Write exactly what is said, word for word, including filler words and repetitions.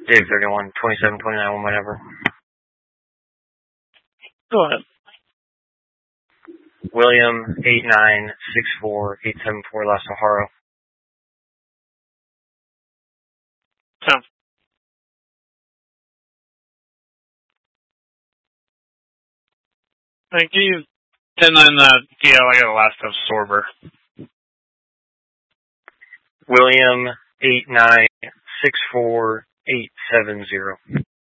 Dave thirty-one, twenty-seven, twenty-nine, whatever. Go ahead. William, eight nine six four eight seven four, Las Sahara. ten. Thank you. And then, uh, yeah, I got the last of Sorber. William, eight nine six four eight seven zero.